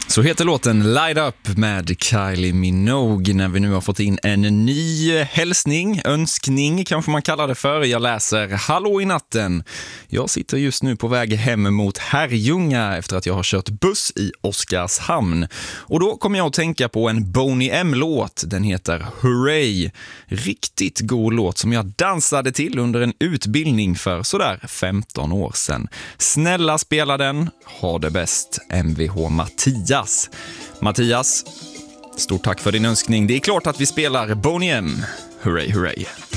Så heter låten Light Up med Kylie Minogue när vi nu har fått in en ny hälsning, önskning kanske man kallar det för. Jag läser: Hallå i natten. Jag sitter just nu på väg hem mot Herrljunga efter att jag har kört buss i Oskarshamn. Och då kommer jag att tänka på en Boney M-låt. Den heter Hooray. Riktigt god låt som jag dansade till under en utbildning för sådär 15 år sedan. Snälla spela den. Ha det bäst. MVH Mattias. Mattias, stort tack för din önskning. Det är klart att vi spelar Boney M. Hooray, hooray.